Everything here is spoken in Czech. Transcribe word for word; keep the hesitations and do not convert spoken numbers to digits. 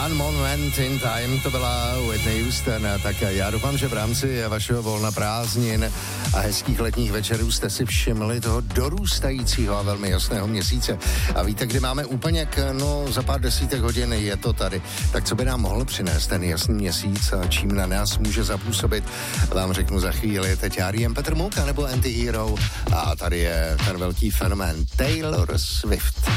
One Moment in Time, to byla Whitney Houston. Tak já doufám, že v rámci vašeho volna, prázdnin a hezkých letních večerů jste si všimli toho dorůstajícího a velmi jasného měsíce. A víte, kdy máme úplněk, no za pár desítek hodin je to tady. Tak co by nám mohl přinést ten jasný měsíc a čím na nás může zapůsobit, vám řeknu za chvíli. Teď já jen Petr Mouka nebo Antihero a tady je ten velký fenomén Taylor Swift.